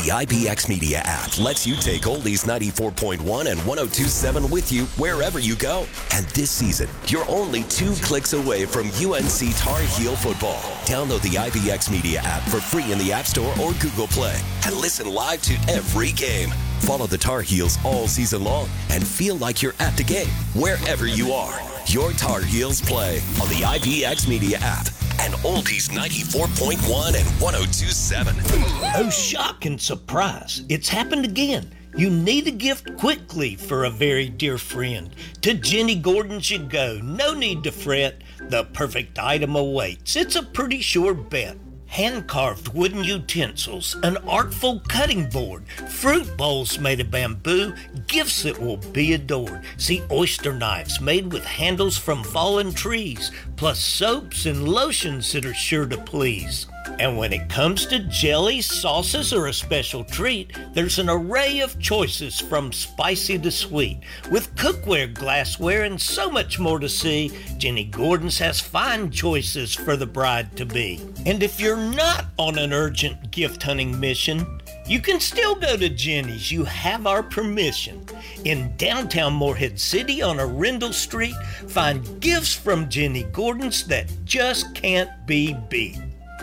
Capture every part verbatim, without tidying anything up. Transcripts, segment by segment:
The I B X Media app lets you take Oldies ninety-four point one and one oh two point seven with you wherever you go. And this season, you're only two clicks away from U N C Tar Heel football. Download the I B X Media app for free in the App Store or Google Play and listen live to every game. Follow the Tar Heels all season long and feel like you're at the game wherever you are. Your Tar Heels play on the I B X Media app and Oldies ninety-four point one and one oh two point seven. Oh, shock and surprise. It's happened again. You need a gift quickly for a very dear friend. To Jenny Gordon's you go. No need to fret. The perfect item awaits. It's a pretty sure bet. Hand-carved wooden utensils, an artful cutting board, fruit bowls made of bamboo, gifts that will be adored. See oyster knives made with handles from fallen trees, plus soaps and lotions that are sure to please. And when it comes to jellies, sauces, or a special treat, there's an array of choices from spicy to sweet. With cookware, glassware, and so much more to see, Jenny Gordon's has fine choices for the bride-to-be. And if you're not on an urgent gift-hunting mission, you can still go to Jenny's. You have our permission. In downtown Morehead City on Arundel Street, find gifts from Jenny Gordon's that just can't be beat.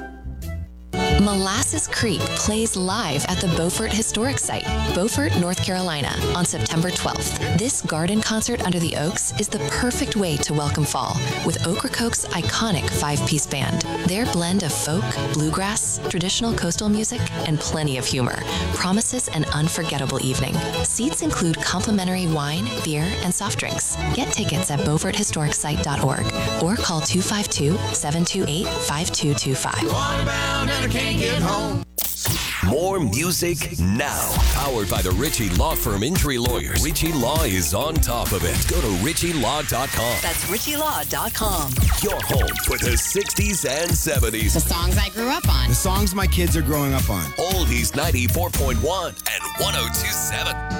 Molasses Creek plays live at the Beaufort Historic Site, Beaufort, North Carolina, on September twelfth. This garden concert under the oaks is the perfect way to welcome fall with Ocracoke's iconic five-piece band. Their blend of folk, bluegrass, traditional coastal music, and plenty of humor promises an unforgettable evening. Seats include complimentary wine, beer, and soft drinks. Get tickets at beaufort historic site dot org or call two five two, seven two eight, five two two five. Get home. More music now. Powered by the Ritchie Law Firm Injury Lawyers. Ritchie Law is on top of it. Go to ritchie law dot com. That's ritchie law dot com. Your home for the sixties and seventies. The songs I grew up on. The songs my kids are growing up on. Oldies ninety-four point one and one oh two point seven.